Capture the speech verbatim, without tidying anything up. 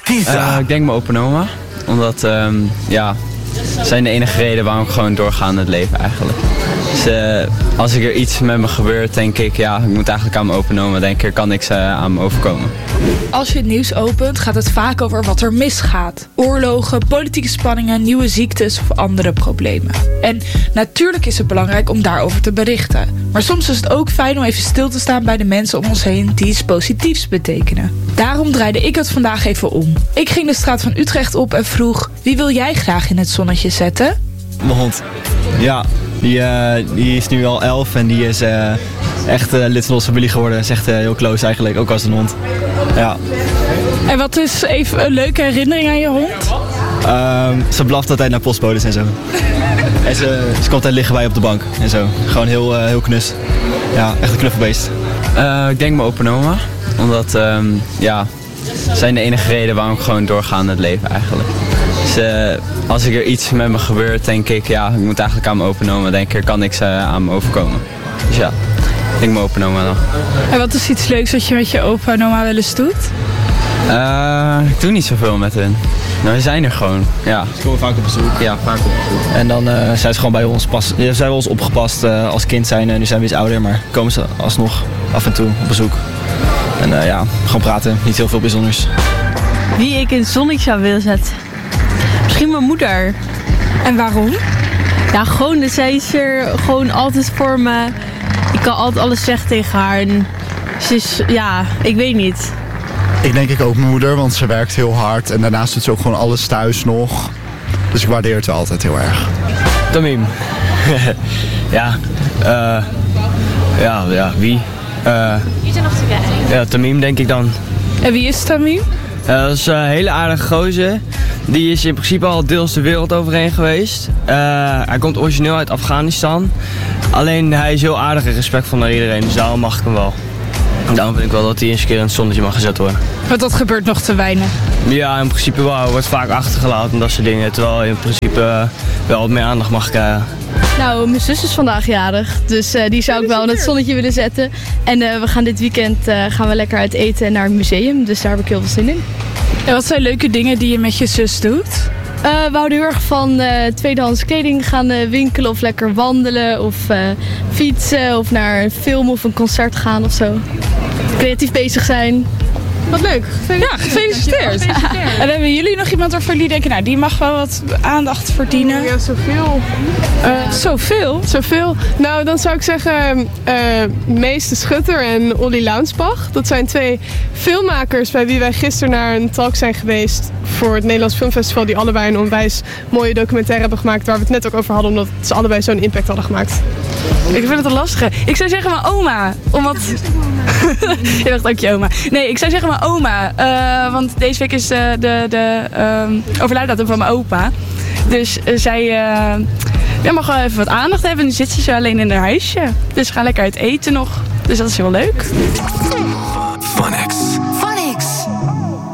Pizza. Uh, ik denk mijn opa en oma. Omdat, um, ja, zijn de enige reden waarom ik gewoon doorga in het leven eigenlijk. Dus uh, als er iets met me gebeurt, denk ik, ja, ik moet eigenlijk aan mijn opa en oma denken, er kan niks uh, aan me overkomen. Als je het nieuws opent, gaat het vaak over wat er misgaat. Oorlogen, politieke spanningen, nieuwe ziektes of andere problemen. En natuurlijk is het belangrijk om daarover te berichten. Maar soms is het ook fijn om even stil te staan bij de mensen om ons heen die iets positiefs betekenen. Daarom draaide ik het vandaag even om. Ik ging de straat van Utrecht op en vroeg, wie wil jij graag in het zonnetje zetten? Mijn hond. Ja, die, uh, die is nu al elf en die is uh, echt uh, lid van onze familie geworden. Is echt uh, heel close eigenlijk, ook als een hond. Ja. En wat is even een leuke herinnering aan je hond? Um, ze blaft altijd naar postbodes en zo. En ze, ze komt altijd liggen bij op de bank en zo. Gewoon heel, uh, heel knus. Ja, echt een knuffelbeest. Uh, ik denk mijn opa en oma. Omdat, um, ja, zijn de enige reden waarom ik gewoon doorga in het leven eigenlijk. Dus uh, als er iets met me gebeurt, denk ik, ja, ik moet eigenlijk aan mijn opa en oma denken, er kan niks uh, aan me overkomen. Dus ja, ik denk mijn opa en oma dan. En wat is iets leuks wat je met je opa en oma wel eens doet? Uh, ik doe niet zoveel met hen. Nou, we zijn er gewoon, ja. Ze komen vaak op bezoek. Ja, vaak op bezoek. En dan uh, zijn ze gewoon bij ons pas. Ja, zijn we ons opgepast uh, als kind zijn. Uh, nu zijn we iets ouder, maar komen ze alsnog af en toe op bezoek. En uh, ja, gewoon praten. Niet heel veel bijzonders. Wie ik in het zonnetje zou willen zetten? Misschien mijn moeder. En waarom? Ja, gewoon, zij is er gewoon altijd voor me. Ik kan altijd alles zeggen tegen haar. En ze is, ja, ik weet niet. Ik denk ik ook mijn moeder, want ze werkt heel hard. En daarnaast doet ze ook gewoon alles thuis nog. Dus ik waardeer het wel altijd heel erg. Tamim. ja, uh, ja, ja, wie? Uh, Wie is er nog te kijken? Ja, Tamim denk ik dan. En wie is Tamim? Uh, dat is een hele aardige gozer. Die is in principe al deels de wereld overheen geweest. Uh, hij komt origineel uit Afghanistan. Alleen hij is heel aardig en respectvol naar iedereen, dus daarom mag ik hem wel. Daarom vind ik wel dat hij eens een keer in het zonnetje mag gezet worden. Want dat gebeurt nog te weinig. Ja, in principe wel. Hij wordt vaak achtergelaten en dat soort dingen. Terwijl hij in principe uh, wel wat meer aandacht mag krijgen. Nou, mijn zus is vandaag jarig. Dus uh, die zou ik wel in het zonnetje willen zetten. En uh, we gaan dit weekend uh, gaan we lekker uit eten naar het museum. Dus daar heb ik heel veel zin in. En wat zijn leuke dingen die je met je zus doet? Uh, we houden heel erg van uh, tweedehands kleding gaan uh, winkelen of lekker wandelen of uh, fietsen of naar een film of een concert gaan of zo. Creatief bezig zijn. Wat leuk. Ja, gefeliciteerd. gefeliciteerd. En hebben jullie nog iemand waarvan jullie denken, nou die mag wel wat aandacht verdienen? Ja, zoveel. Uh, zoveel? Zoveel. Nou, dan zou ik zeggen uh, Meester Schutter en Olly Launsbach. Dat zijn twee filmmakers bij wie wij gisteren naar een talk zijn geweest voor het Nederlands Filmfestival. Die allebei een onwijs mooie documentaire hebben gemaakt waar we het net ook over hadden, omdat ze allebei zo'n impact hadden gemaakt. Ik vind het een lastige. Ik zou zeggen mijn oma. Omdat... Je dacht ook je oma. Nee, ik zou zeggen mijn oma. Uh, want deze week is uh, de, de um, overlijdensdatum van mijn opa. Dus uh, zij uh, ja, mag wel even wat aandacht hebben. Nu zit ze zo alleen in haar huisje. Dus we gaan lekker uit eten nog. Dus dat is heel leuk.